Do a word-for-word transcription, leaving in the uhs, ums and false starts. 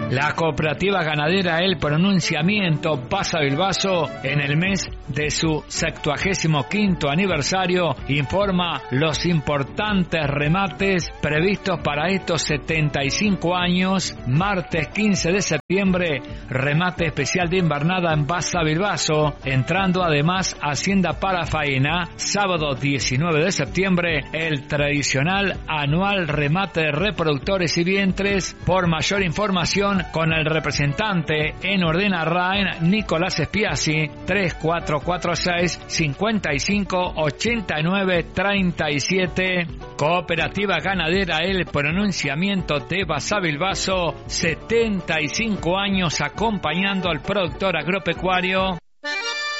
La cooperativa ganadera El Pronunciamiento Basa Bilbaso, en el mes de su septuagésimo quinto aniversario, informa los importantes remates previstos para estos setenta y cinco años. Martes quince de septiembre, remate especial de invernada en Basa Bilbaso, entrando además Hacienda para Faena. Sábado diecinueve de septiembre, el tradicional anual remate de reproductores y vientres. Por mayor información, con el representante en Ordena Rain, Nicolás Espiasi, tres cuatro cuatro seis, cinco cinco, ocho nueve tres siete. Cooperativa ganadera El Pronunciamiento de Basa Bilbaso, setenta y cinco años acompañando al productor agropecuario.